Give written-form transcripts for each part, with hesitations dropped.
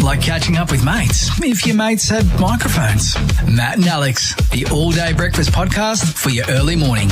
like catching up with mates, if your mates had microphones. Matt and Alex, the all-day breakfast podcast for your early morning.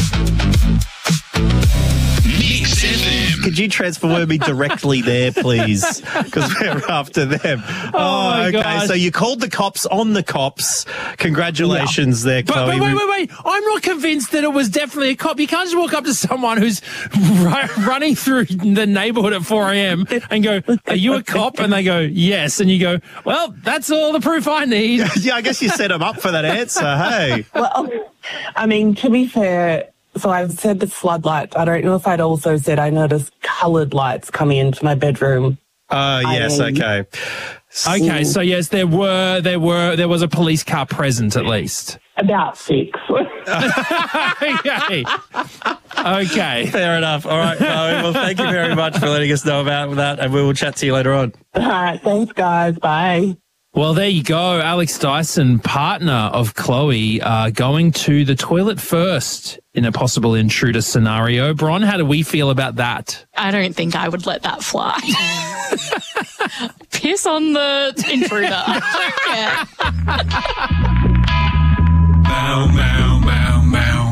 Mix FM. Could you transfer me directly there, please? Because we're after them. Oh my okay. gosh. So you called the cops on the cops. Congratulations there, Chloe. But wait. I'm not convinced that it was definitely a cop. You can't just walk up to someone who's running through the neighborhood at 4 a.m. and go, "Are you a cop?" And they go, "Yes." And you go, "Well, that's all the proof I need." Yeah, I guess you set them up for that answer. Hey. Well, I mean, to be fair, so I've said the floodlights. I don't know if I'd also said I noticed coloured lights coming into my bedroom. Oh, yes, okay. Okay, so yes, there was a police car present at least. About 6. Okay. Fair enough. All right, Chloe. Well, thank you very much for letting us know about that, and we will chat to you later on. All right, thanks, guys. Bye. Well, there you go. Alex Dyson, partner of Chloe, going to the toilet first in a possible intruder scenario. Bron, how do we feel about that? I don't think I would let that fly. Piss on the intruder. Yeah. Bow, bow, bow, bow.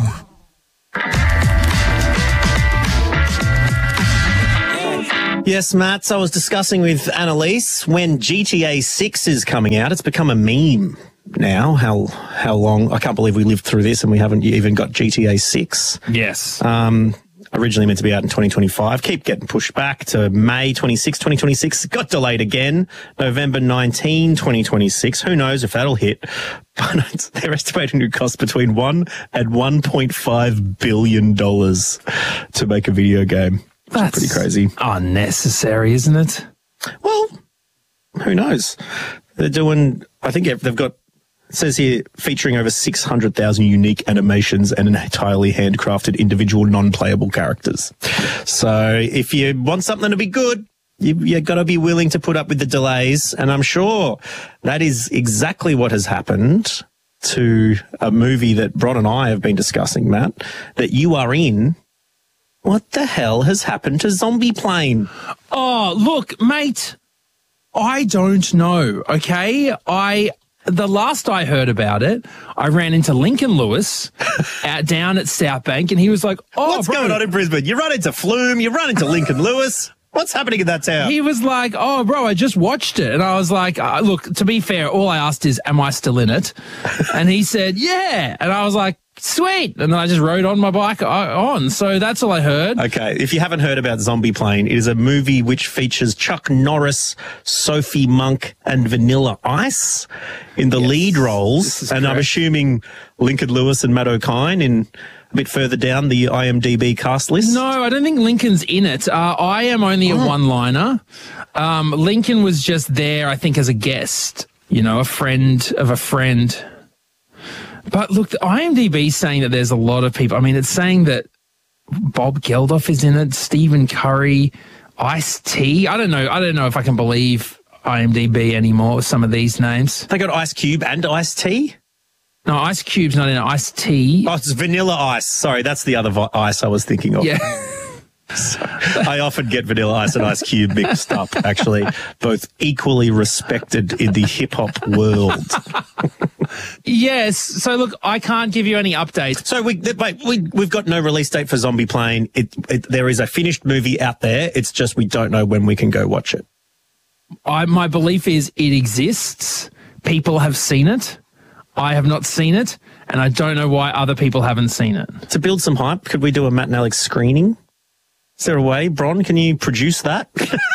Yes, Matt. So I was discussing with Annalise when GTA 6 is coming out. It's become a meme now. How long? I can't believe we lived through this and we haven't even got GTA 6. Yes. Originally meant to be out in 2025. Keep getting pushed back to May 26, 2026. Got delayed again. November 19, 2026. Who knows if that'll hit. But they're estimating it cost between $1 and $1.5 billion to make a video game. That's pretty crazy. Unnecessary, isn't it? Well, who knows? They're doing, I think they've got, it says here, featuring over 600,000 unique animations and entirely handcrafted individual non-playable characters. So if you want something to be good, you got to be willing to put up with the delays. And I'm sure that is exactly what has happened to a movie that Bron and I have been discussing, Matt, that you are in. What the hell has happened to Zombie Plane? Oh, look, mate, I don't know, okay? The last I heard about it, I ran into Lincoln Lewis down at South Bank, and he was like, "Oh, what's going on in Brisbane? You run into Flume, you run into Lincoln Lewis. What's happening in that town?" He was like, "Oh, bro, I just watched it." And I was like, look, to be fair, all I asked is, am I still in it? And he said, yeah. And I was like, sweet. And then I just rode on my bike on. So that's all I heard. Okay. If you haven't heard about Zombie Plane, it is a movie which features Chuck Norris, Sophie Monk, and Vanilla Ice in the lead roles. And I'm assuming Lincoln Lewis and Matt O'Kine in a bit further down the IMDb cast list. No, I don't think Lincoln's in it. I am only a one-liner. Lincoln was just there, I think, as a guest, a friend of a friend. But look, the IMDb is saying that there's a lot of people. I mean, it's saying that Bob Geldof is in it, Stephen Curry, Ice-T. I don't know if I can believe IMDb anymore with some of these names. They got Ice Cube and Ice-T? No, Ice Cube's not in it. Ice-T. Oh, it's Vanilla Ice. Sorry, that's the other ice I was thinking of. Yeah. I often get Vanilla Ice and Ice Cube mixed up, actually. Both equally respected in the hip-hop world. Yes. So, look, I can't give you any updates. So we've got no release date for Zombie Plane. There is a finished movie out there. It's just we don't know when we can go watch it. My belief is it exists. People have seen it. I have not seen it, and I don't know why other people haven't seen it. To build some hype, could we do a Matt and Alex screening? Is there a way? Bron, can you produce that?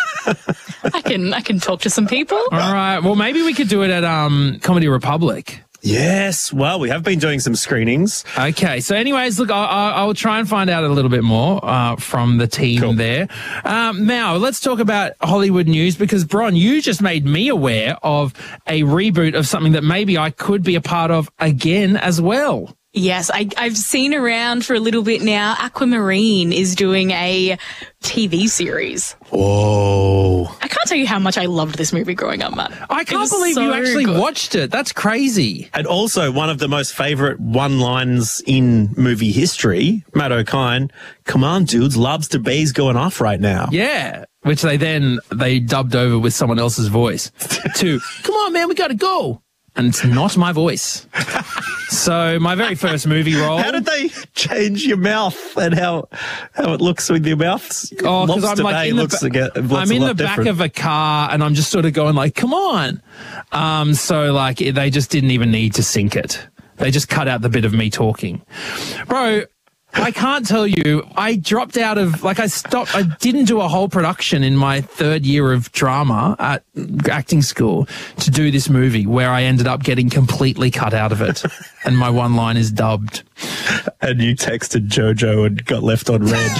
I can talk to some people. All right. Well, maybe we could do it at Comedy Republic. Yes. Well, we have been doing some screenings. Okay. So anyways, look, I'll try and find out a little bit more from the team there. Now, let's talk about Hollywood news because, Bron, you just made me aware of a reboot of something that maybe I could be a part of again as well. Yes, I've seen around for a little bit now. Aquamarine is doing a TV series. Whoa. I can't tell you how much I loved this movie growing up, Matt. I can't believe you actually watched it. That's crazy. And also one of the most favourite one-lines in movie history, Matt O'Kine, "Come on, dudes, lobster bay's going off right now." Yeah. which they dubbed over with someone else's voice to, come on, man, we got to go. And it's not my voice. So my very first movie role. How did they change your mouth and how it looks with your mouth? Oh, because I'm like in the back of a car and I'm just sort of going like, come on. So like they just didn't even need to sync it. They just cut out the bit of me talking. Bro, I can't tell you, I dropped out of, like I didn't do a whole production in my third year of drama at acting school to do this movie where I ended up getting completely cut out of it. And my one line is dubbed. And you texted JoJo and got left on red.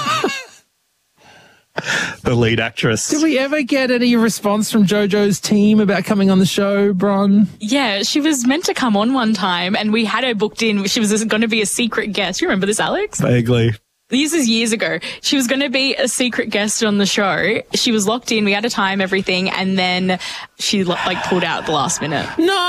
The lead actress. Did we ever get any response from JoJo's team about coming on the show, Bron? Yeah, she was meant to come on one time and we had her booked in. She was going to be a secret guest. You remember this, Alex? Vaguely. This is years ago. She was going to be a secret guest on the show. She was locked in. We had a time, everything. And then she pulled out at the last minute.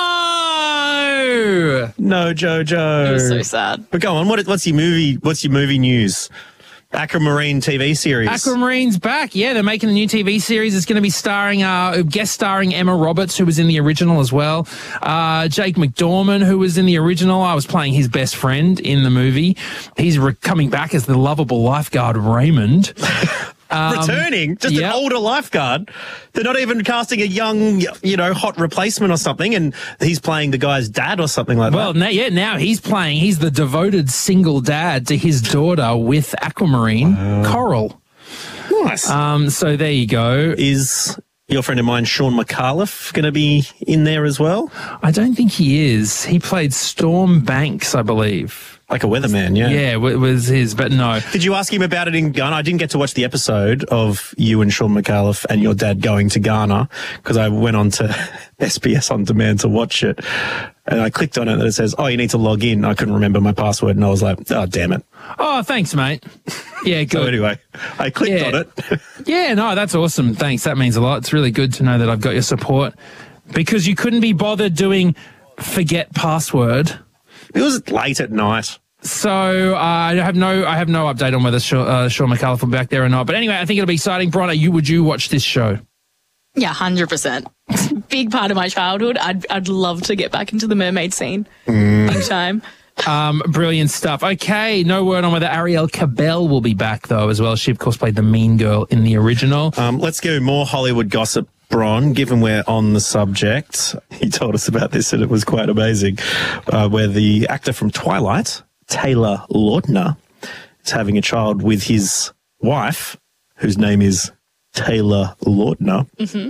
No, JoJo. It was so sad. But go on. What's your movie news? Aquamarine TV series. Aquamarine's back. Yeah, they're making a new TV series. It's going to be guest starring Emma Roberts, who was in the original as well. Jake McDorman, who was in the original. I was playing his best friend in the movie. He's coming back as the lovable lifeguard Raymond. Returning? Just an older lifeguard. They're not even casting a young, hot replacement or something, and he's playing the guy's dad or something like that. Well, now he's the devoted single dad to his daughter with Aquamarine, Coral. Nice. So there you go. Is your friend of mine, Sean McAuliffe, going to be in there as well? I don't think he is. He played Storm Banks, I believe. Like a weatherman, yeah. Yeah, it was his, but no. Did you ask him about it in Ghana? I didn't get to watch the episode of you and Sean McAuliffe and your dad going to Ghana because I went on to SBS On Demand to watch it. And I clicked on it and it says, you need to log in. I couldn't remember my password and I was like, oh, damn it. Oh, thanks, mate. Yeah, good. So anyway, I clicked on it. Yeah, no, that's awesome. Thanks. That means a lot. It's really good to know that I've got your support because you couldn't be bothered doing forget password. It was late at night. So I have no update on whether Sean McAuliffe will be back there or not. But anyway, I think it'll be exciting. Bron, would you watch this show? Yeah, 100%. Big part of my childhood. I'd love to get back into the mermaid scene. Big time. Brilliant stuff. Okay, no word on whether Ariel Cabell will be back though as well. She of course played the mean girl in the original. Let's go more Hollywood gossip. Bron, given we're on the subject, he told us about this and it was quite amazing, where the actor from Twilight, Taylor Lautner, is having a child with his wife, whose name is Taylor Lautner,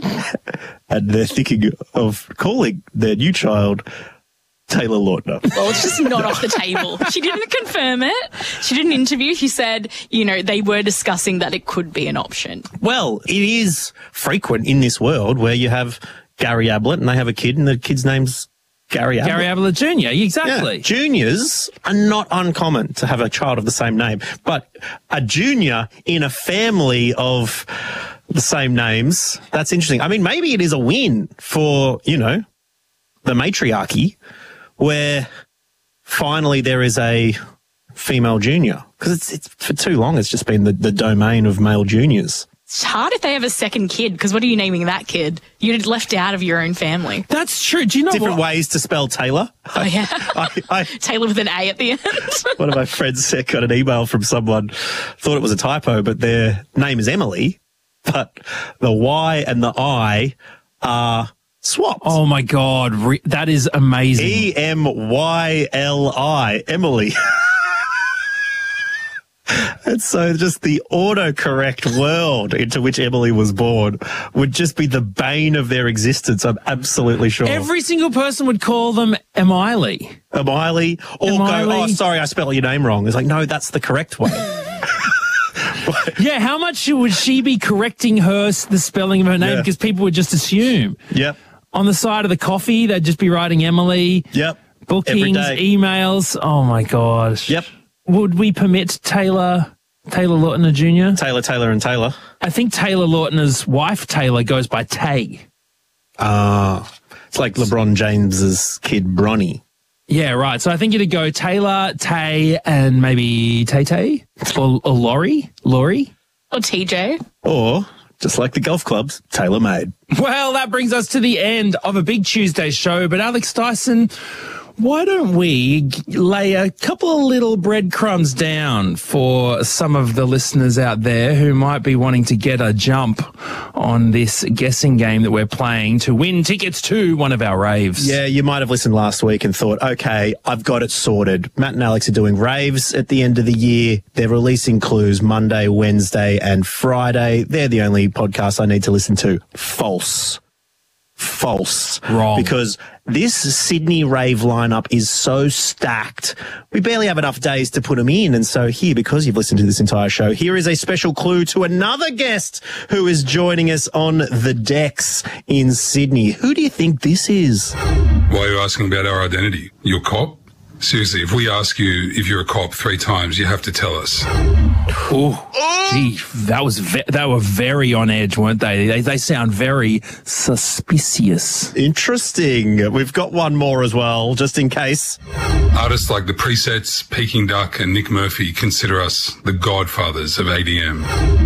and they're thinking of calling their new child Taylor Lautner. Well, it's just not off the table. She didn't confirm it. She did an interview. She said, they were discussing that it could be an option. Well, it is frequent in this world where you have Gary Ablett and they have a kid and the kid's name's Gary Ablett. Gary Ablett Jr., exactly. Yeah, juniors are not uncommon to have a child of the same name, but a junior in a family of the same names, that's interesting. I mean, maybe it is a win for, the matriarchy, where finally there is a female junior. Because it's for too long, it's just been the domain of male juniors. It's hard if they have a second kid, because what are you naming that kid? You're left out of your own family. That's true. Do you know Different ways to spell Taylor. Oh, yeah. Taylor with an A at the end. One of my friends got an email from someone, thought it was a typo, but their name is Emily, but the Y and the I are swapped. Oh my God. That is amazing. EMYLI, Emily. And so just the autocorrect world into which Emily was born would just be the bane of their existence, I'm absolutely sure. Every single person would call them Emily. Emily, or go, sorry, I spelled your name wrong. It's like, no, that's the correct way. Yeah, how much would she be correcting the spelling of her name? Because people would just assume. Yep. On the side of the coffee, they'd just be writing Emily. Yep. Bookings, emails. Oh, my gosh. Yep. Would we permit Taylor Lautner Jr.? Taylor, and Taylor. I think Taylor Lautner's wife, Taylor, goes by Tay. It's like LeBron James's kid, Bronny. Yeah, right. So I think you'd go Taylor, Tay, and maybe Tay-Tay? Or Laurie? Or TJ. Or just like the golf clubs, tailor-made. Well, that brings us to the end of a big Tuesday show. But Alex Dyson, why don't we lay a couple of little breadcrumbs down for some of the listeners out there who might be wanting to get a jump on this guessing game that we're playing to win tickets to one of our raves? Yeah, you might have listened last week and thought, okay, I've got it sorted. Matt and Alex are doing raves at the end of the year. They're releasing clues Monday, Wednesday and Friday. They're the only podcast I need to listen to. False. Wrong. Because this Sydney rave lineup is so stacked, we barely have enough days to put them in. And so here, because you've listened to this entire show, here is a special clue to another guest who is joining us on the decks in Sydney. Who do you think this is? Why are you asking about our identity? You're a cop? Seriously, if we ask you if you're a cop 3 times, you have to tell us. Oh, gee, they were very on edge, weren't they? They sound very suspicious. Interesting. We've got one more as well, just in case. Artists like The Presets, Peking Duck and Nick Murphy consider us the godfathers of ADM.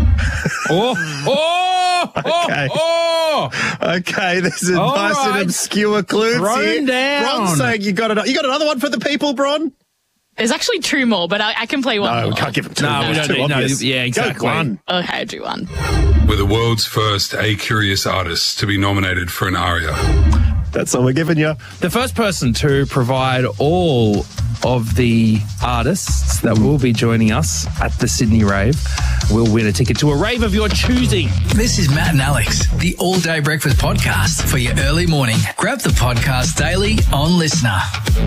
Okay, there's a All nice right. and obscure clue Thrown here. down. Bron's saying you got another one for the people, Bron? There's actually 2 more, but I can play one No, more. we can't give them 2. No, we It's don't too need- no, obvious. yeah, exactly. Go one. Okay, I'll do one. We're the world's first A-curious artists to be nominated for an ARIA. That's all we're giving you. The first person to provide all of the artists that will be joining us at the Sydney Rave will win a ticket to a rave of your choosing. This is Matt and Alex, the All Day Breakfast podcast for your early morning. Grab the podcast daily on Listener.